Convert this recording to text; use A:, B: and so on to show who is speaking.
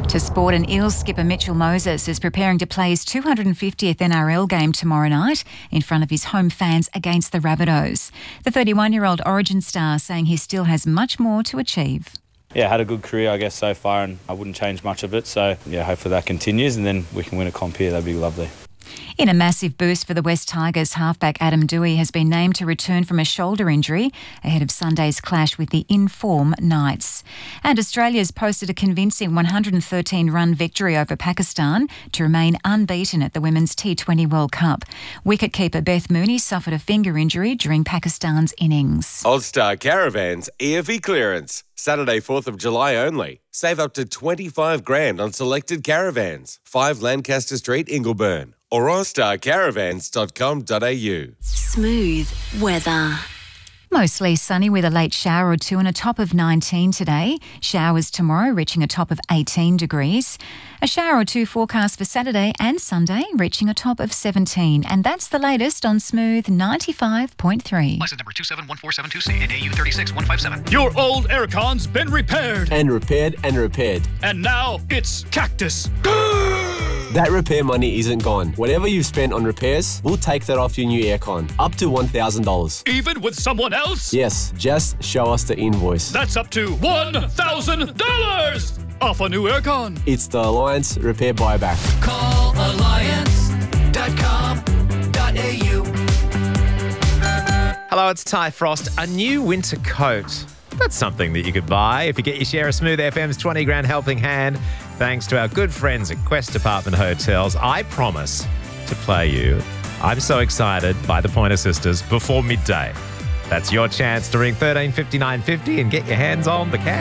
A: To sport, and Eels skipper Mitchell Moses is preparing to play his 250th NRL game tomorrow night in front of his home fans against the Rabbitohs. The 31-year-old Origin star saying he still has much more to achieve.
B: Yeah, had a good career, I guess, so far, and I wouldn't change much of it. So, yeah, hopefully that continues and then we can win a comp here. That'd be lovely.
A: In a massive boost for the West Tigers, halfback Adam Doueihi has been named to return from a shoulder injury ahead of Sunday's clash with the in-form Knights. And Australia's posted a convincing 113-run victory over Pakistan to remain unbeaten at the Women's T20 World Cup. Wicketkeeper Beth Mooney suffered a finger injury during Pakistan's innings.
C: Allstar Caravans EFE clearance. Saturday, 4th of July only. Save up to $25,000 on selected caravans. 5 Lancaster Street, Ingleburn. Or allstarcaravans.com.au.
D: Smooth weather.
A: Mostly sunny with a late shower or two and a top of 19 today. Showers tomorrow reaching a top of 18 degrees. A shower or two forecast for Saturday and Sunday reaching a top of 17. And that's the latest on Smooth 95.3.
E: License number 271472C and AU 36157.
F: Your old aircon's been repaired.
G: And repaired and repaired.
F: And now it's Cactus.
G: That repair money isn't gone. Whatever you've spent on repairs, we'll take that off your new aircon. Up to $1,000.
F: Even with someone else?
G: Yes, just show us the invoice.
F: That's up to $1,000 off a new aircon.
G: It's the Alliance Repair Buyback.
E: Call alliance.com.au.
H: Hello, it's Ty Frost. A new winter coat. That's something that you could buy if you get your share of Smooth FM's 20 grand helping hand. Thanks to our good friends at Quest Department Hotels. I promise to play you I'm So Excited by the Pointer Sisters before midday. That's your chance to ring 13 59 50 and get your hands on the cash.